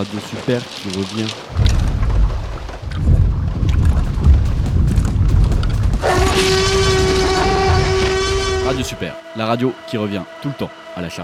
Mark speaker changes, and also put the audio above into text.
Speaker 1: Radio Super qui revient. Radio Super, la radio qui revient tout le temps à la charge.